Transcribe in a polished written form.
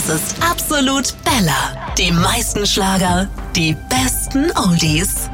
ist absolut Bella. Die meisten Schlager, die besten Oldies.